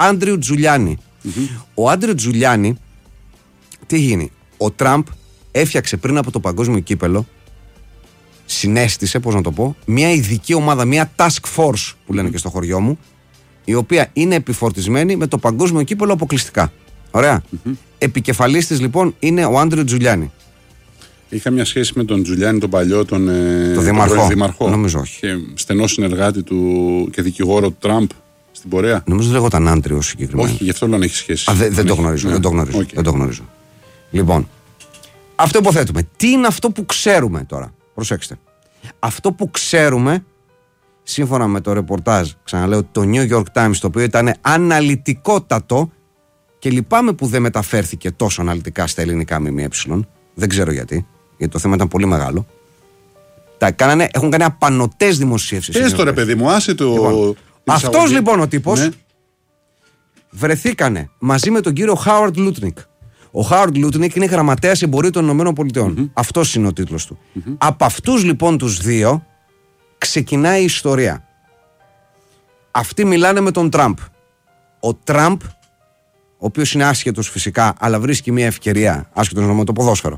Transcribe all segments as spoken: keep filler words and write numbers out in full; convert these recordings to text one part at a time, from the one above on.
Άντριου Τζουλιάνι. Mm-hmm. Ο Άντριου Τζουλιάνι, τι γίνει, ο Τραμπ έφτιαξε πριν από το παγκόσμιο κύπελο, συνέστησε, πώς να το πω, μια ειδική ομάδα, μια task force που λένε και στο χωριό μου, η οποία είναι επιφορτισμένη με το παγκόσμιο κύπελο αποκλειστικά. Ωραία. Mm-hmm. Επικεφαλής της λοιπόν είναι ο Άντριου Τζουλιάνι. Είχα μια σχέση με τον Τζουλιάνι τον παλιό, τον το δημαρχό. δημαρχό. Νομίζω όχι. Και στενό συνεργάτη του και δικηγόρο του Τραμπ στην πορεία. Νομίζω ότι λέγονταν Άντριο συγκεκριμένα. Όχι, γι' αυτό λέω αν έχει σχέση. Α, δε, δεν, το γνωρίζω, ναι. δεν το γνωρίζω. Okay. Δεν το γνωρίζω. Λοιπόν, αυτό υποθέτουμε. Τι είναι αυτό που ξέρουμε τώρα? Προσέξτε. Αυτό που ξέρουμε, σύμφωνα με το ρεπορτάζ, ξαναλέω, το New York Times, το οποίο ήταν αναλυτικότατο και λυπάμαι που δεν μεταφέρθηκε τόσο αναλυτικά στα ελληνικά ΜΜΕ. Δεν ξέρω γιατί, γιατί το θέμα ήταν πολύ μεγάλο. Τα κάνανε, έχουν κάνει απανωτές δημοσίευσεις. Πες το ρε παιδί μου, άσε το... Λοιπόν, αυτός λοιπόν ο τύπος, ναι, βρεθήκανε μαζί με τον κύριο Χάουαρντ Λούτνικ. Ο Χάουαρντ Λούτνικ είναι γραμματέας εμπορίου των Ηνωμένων Πολιτειών. Mm-hmm. Αυτός είναι ο τίτλος του. Mm-hmm. Από αυτούς λοιπόν τους δύο ξεκινάει η ιστορία. Αυτοί μιλάνε με τον Τραμπ. Ο Τραμπ, ο οποίος είναι άσχετος φυσικά, αλλά βρίσκει μια ευκαιρία, άσχετος με το ποδόσφαιρο,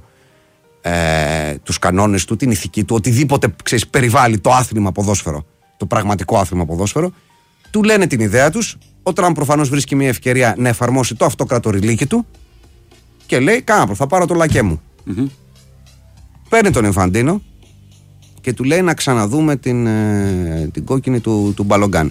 ε, τους κανόνες του, την ηθική του, οτιδήποτε ξέρεις, περιβάλλει το άθλημα ποδόσφαιρο, το πραγματικό άθλημα ποδόσφαιρο, του λένε την ιδέα τους. Ο Τραμπ προφανώς βρίσκει μια ευκαιρία να εφαρμόσει το αυτοκρατοριλίκι του και λέει: Κάνα, θα πάρω το λακέ μου. Mm-hmm. Παίρνει τον Ινφαντίνο και του λέει να ξαναδούμε την, ε, την κόκκινη του, του Μπαλογκάν.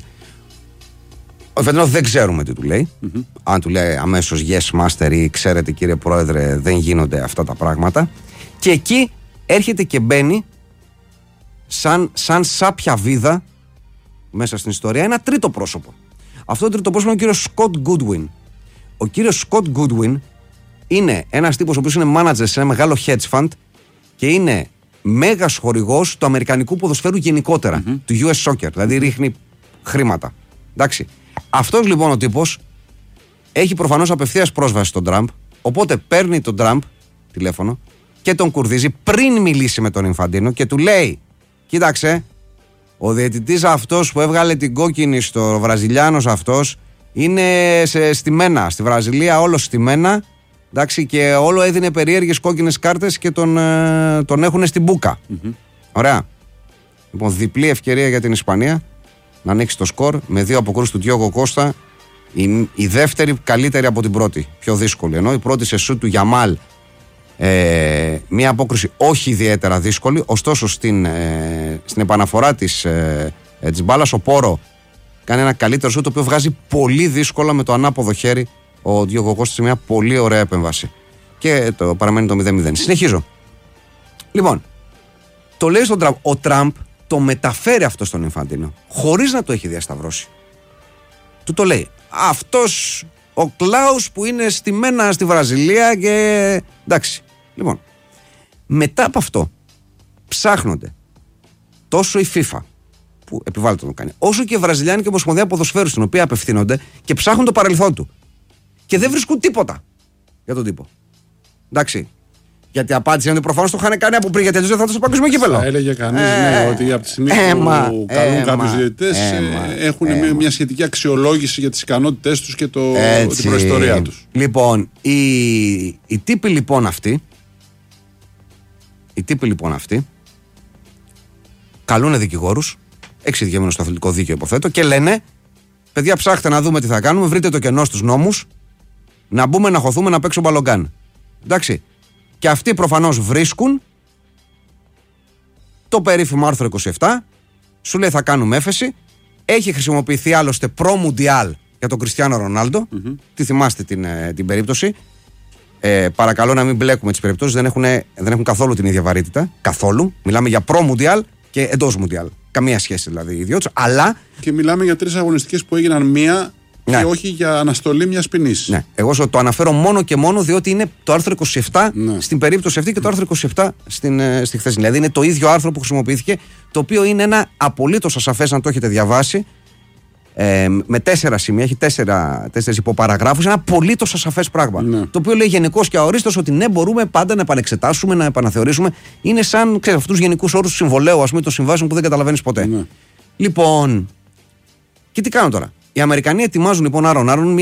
Ο Ινφαντίνο δεν ξέρουμε τι του λέει. Mm-hmm. Αν του λέει αμέσως yes master ή ξέρετε κύριε πρόεδρε δεν γίνονται αυτά τα πράγματα. Και εκεί έρχεται και μπαίνει σαν, σαν σάπια βίδα μέσα στην ιστορία ένα τρίτο πρόσωπο. Αυτό το τρίτο πρόσωπο είναι ο κύριος Σκοτ Γκούντουιν. Ο κύριος Σκοτ Γκούντουιν είναι ένας τύπος ο οποίος είναι manager σε ένα μεγάλο hedge fund και είναι μέγας χορηγός του αμερικανικού ποδοσφαίρου γενικότερα, mm-hmm. του γιου ες Soccer, δηλαδή ρίχνει χρήματα. Εντάξει. Αυτός λοιπόν ο τύπος έχει προφανώς απευθείας πρόσβαση στον Τραμπ, οπότε παίρνει τον Τραμπ τηλέφωνο και τον κουρδίζει πριν μιλήσει με τον Ινφαντίνο και του λέει: κοίταξε, ο διαιτητής αυτός που έβγαλε την κόκκινη στο Βραζιλιάνος αυτός είναι σε, στη Μένα, στη Βραζιλία όλο στη Μένα, εντάξει, και όλο έδινε περίεργες κόκκινες κάρτες και τον, ε, τον έχουν στην μπούκα. Mm-hmm. Ωραία. Λοιπόν, διπλή ευκαιρία για την Ισπανία να ανοίξει το σκορ με δύο αποκρούσεις του Διόγκο Κώστα. Η, η δεύτερη καλύτερη από την πρώτη, πιο δύσκολη. Ενώ η πρώτη σε σούτ του Γιαμάλ, ε, μια απόκριση όχι ιδιαίτερα δύσκολη. Ωστόσο στην, ε, στην επαναφορά της, ε, ε, της μπάλας ο Πόρο κάνει ένα καλύτερο σούτ, το οποίο βγάζει πολύ δύσκολα με το ανάποδο χέρι ο Διόγκο Κώστα σε μια πολύ ωραία επέμβαση. Και το παραμένει το μηδέν μηδέν. Συνεχίζω. Λοιπόν, το λέει στον Τραμπ. Ο Τραμπ το μεταφέρει αυτό στον Ινφαντίνο χωρίς να το έχει διασταυρώσει. Του το λέει: αυτός ο Κλάους που είναι στη Μένα στη Βραζιλία και εντάξει. Λοιπόν, μετά από αυτό ψάχνονται τόσο η FIFA που επιβάλλεται να το κάνει, όσο και η Βραζιλιάνικη Ομοσπονδία Ποδοσφαίρου, στην οποία απευθύνονται και ψάχνουν το παρελθόν του. Και δεν βρίσκουν τίποτα για τον τύπο. Εντάξει. Γιατί η απάντηση είναι ότι προφανώς το είχαν κάνει από πριν, γιατί δεν θα ήταν στο παγκόσμιο κύπελλο. Θα έλεγε κανείς ε, ναι, ότι από τη στιγμή ε, που μα, καλούν ε, κάποιους διαιτητές ε, ε, έχουν ε, μια σχετική αξιολόγηση για τις ικανότητές τους και το, την προϊστορία τους. Λοιπόν, οι, οι τύποι λοιπόν αυτοί, οι τύποι λοιπόν αυτοί καλούν δικηγόρους, εξειδικευμένους στο αθλητικό δίκαιο υποθέτω, και λένε: παιδιά, ψάχτε να δούμε τι θα κάνουμε, βρείτε το κενό στους νόμους, να μπούμε να χωθούμε να παίξω μπαλογκάν. Εντάξει. Και αυτοί προφανώς βρίσκουν το περίφημο άρθρο είκοσι επτά, σου λέει θα κάνουμε έφεση. Έχει χρησιμοποιηθεί άλλωστε προ-Μουντιάλ για τον Κριστιάνο Ρονάλντο. Mm-hmm. Τι θυμάστε την, την περίπτωση. Ε, παρακαλώ να μην μπλέκουμε τις περιπτώσεις, δεν έχουν, δεν έχουν καθόλου την ίδια βαρύτητα. Καθόλου. Μιλάμε για προ-Μουντιάλ και εντός Μουντιάλ. Καμία σχέση δηλαδή οι δύο τους. Αλλά. Και μιλάμε για τρεις αγωνιστικές που έγιναν μία. Ναι. Και όχι για αναστολή μιας ποινής. Ναι. Εγώ το αναφέρω μόνο και μόνο διότι είναι το άρθρο είκοσι επτά ναι. στην περίπτωση αυτή και το άρθρο είκοσι επτά στην, στη χθεσινή. Δηλαδή είναι το ίδιο άρθρο που χρησιμοποιήθηκε, το οποίο είναι ένα απολύτως ασαφές, αν το έχετε διαβάσει, ε, με τέσσερα σημεία, έχει τέσσερα, τέσσερις υποπαραγράφους, ένα απολύτως ασαφές πράγμα. Ναι. Το οποίο λέει γενικώς και αορίστως ότι ναι, μπορούμε πάντα να επανεξετάσουμε, να επαναθεωρήσουμε. Είναι σαν ξέρεις, αυτούς τους γενικούς όρους του συμβολέου, ας πούμε, των συμβάσεων που δεν καταλαβαίνεις ποτέ. Ναι. Λοιπόν, και τι κάνω τώρα. Οι Αμερικανοί ετοιμάζουν λοιπόν άρον-άρον